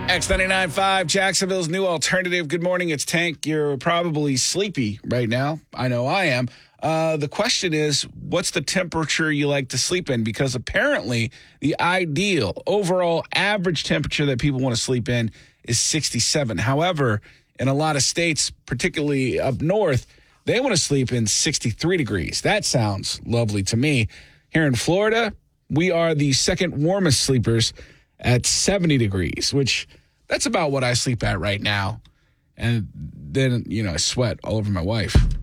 X99.5, Jacksonville's new alternative. Good morning, it's Tank. You're probably sleepy right now. I know I am. The question is, what's the temperature you like to sleep in? Because apparently the ideal overall average temperature that people want to sleep in is 67. However, in a lot of states, particularly up north, they want to sleep in 63 degrees. That sounds lovely to me. Here in Florida, we are the second warmest sleepers at 70 degrees, which that's about what I sleep at right now. And then, I sweat all over my wife.